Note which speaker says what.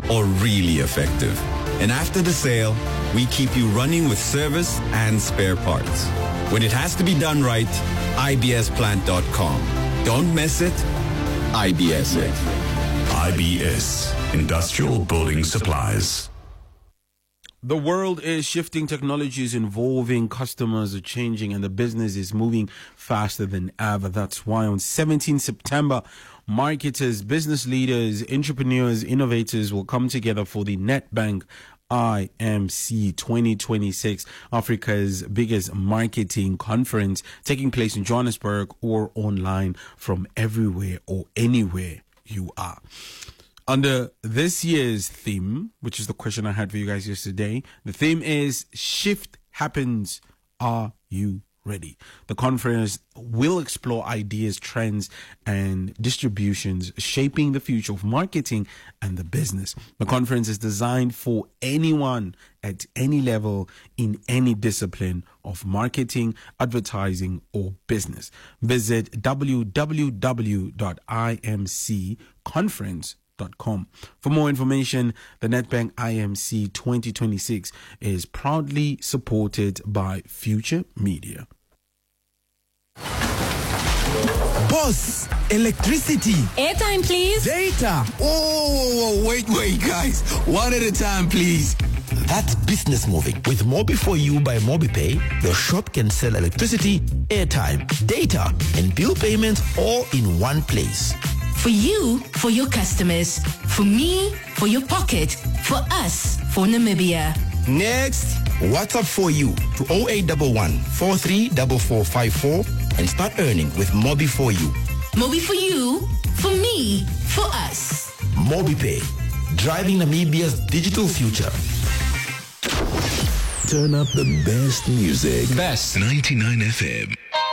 Speaker 1: or really effective. And after the sale, we keep you running with service and spare parts. When it has to be done right, ibsplant.com. Don't mess it, IBS it.
Speaker 2: IBS, Industrial Building Supplies.
Speaker 3: The world is shifting, technology is evolving, customers are changing, and the business is moving faster than ever. That's why on 17 September, marketers, business leaders, entrepreneurs, innovators will come together for the Nedbank IMC 2026, Africa's biggest marketing conference, taking place in Johannesburg or online from everywhere or anywhere you are. Under this year's theme, which is the question I had for you guys yesterday, the theme is Shift Happens. Are you ready? The conference will explore ideas, trends, and distributions shaping the future of marketing and the business. The conference is designed for anyone at any level in any discipline of marketing, advertising, or business. Visit www.imcconference.com. For more information, the Nedbank IMC 2026 is proudly supported by Future Media.
Speaker 4: Boss, electricity.
Speaker 5: Airtime, please.
Speaker 4: Data.
Speaker 6: Oh, wait, guys. One at a time, please.
Speaker 4: That's business moving. With Mobi4U by MobiPay, your shop can sell electricity, airtime, data, and bill payments all in one place.
Speaker 5: For you, for your customers. For me, for your pocket. For us, for Namibia.
Speaker 4: Next, WhatsApp for you to 0811 434454 and start earning with Mobi4U.
Speaker 5: Mobi4U, for me, for us.
Speaker 4: MobiPay, driving Namibia's digital future.
Speaker 2: Turn up the best music.
Speaker 6: Best
Speaker 2: 99 FM.